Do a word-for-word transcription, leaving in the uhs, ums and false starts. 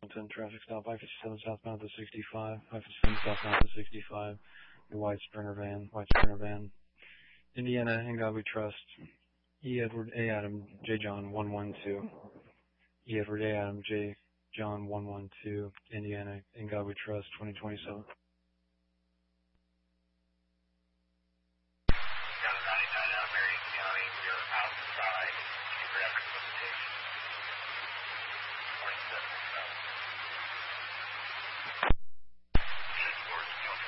ten traffic stop, I fifty-seven southbound to sixty-five, I fifty-seven southbound to sixty-five, the white Sprinter van, white Sprinter van. Indiana, in God we trust. E. Edward A. Adam, J. John one one two. E. Edward A. Adam, J. John one one two. Indiana, in God we trust, twenty twenty-seven. ninety-nine out, Marion County, we are outside, reference location.